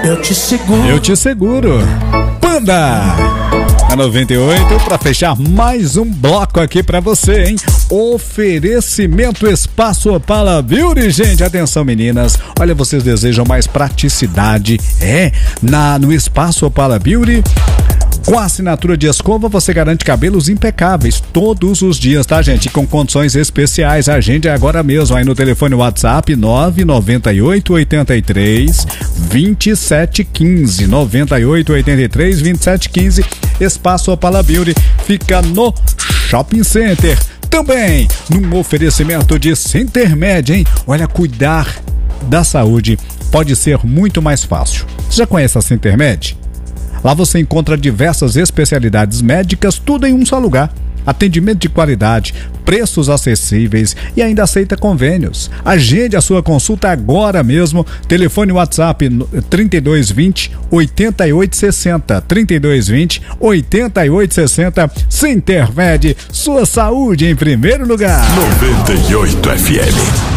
Eu te seguro. Eu te seguro. Panda! A 98 para fechar mais um bloco aqui para você, hein? Oferecimento Espaço Opala Beauty, gente. Atenção, meninas. Olha, vocês desejam mais praticidade? No Espaço Opala Beauty. Com a assinatura de escova, você garante cabelos impecáveis todos os dias, tá, gente? Com condições especiais. Agende agora mesmo aí no telefone WhatsApp 998 83 2715. 98 83 2715. Espaço Opala Beauty fica no Shopping Center. Também num oferecimento de Sintermed, hein? Olha, cuidar da saúde pode ser muito mais fácil. Você já conhece a Sintermed? Lá você encontra diversas especialidades médicas, tudo em um só lugar. Atendimento de qualidade, preços acessíveis e ainda aceita convênios. Agende a sua consulta agora mesmo. Telefone WhatsApp 3220 8860. 3220 8860. Sintermed, sua saúde em primeiro lugar. 98 FM.